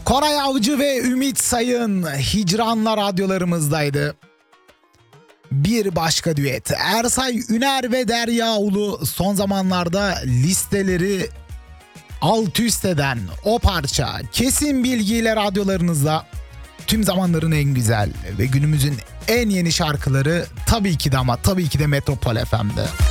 Koray Avcı ve Ümit Sayın Hicranlar radyolarımızdaydı. Bir başka düet Ersay Üner ve Derya Ulu son zamanlarda listeleri alt üst eden o parça Kesin Bilgiyle radyolarınızda. Tüm zamanların en güzel ve günümüzün en yeni şarkıları tabii ki de Metropol FM'de.